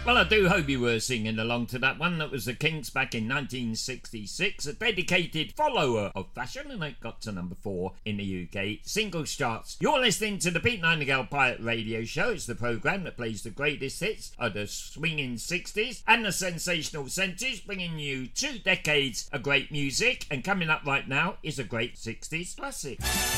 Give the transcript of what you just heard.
Well, I do hope you were singing along to that one. That was the Kinks back in 1966, a dedicated follower of fashion, and it got to number 4 in the UK singles charts. You're listening to the Pete Nightingale Pirate Radio Show. It's the programme that plays the greatest hits of the swinging 60s and the sensational 70s, bringing you 2 decades of great music. And coming up right now is a great 60s classic.